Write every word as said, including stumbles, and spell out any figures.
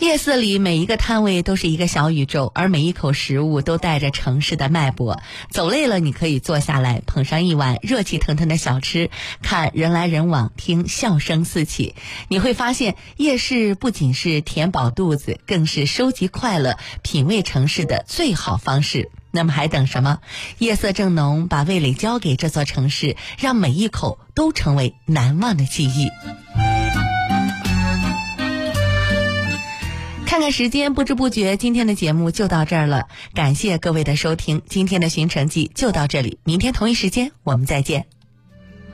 夜市里每一个摊位都是一个小宇宙，而每一口食物都带着城市的脉搏。走累了，你可以坐下来捧上一碗热气腾腾的小吃，看人来人往，听笑声四起。你会发现，夜市不仅是填饱肚子，更是收集快乐、品味城市的最好方式。那么还等什么？夜色正浓，把味蕾交给这座城市，让每一口都成为难忘的记忆。看看时间，不知不觉今天的节目就到这儿了。感谢各位的收听，今天的寻城记就到这里，明天同一时间我们再见。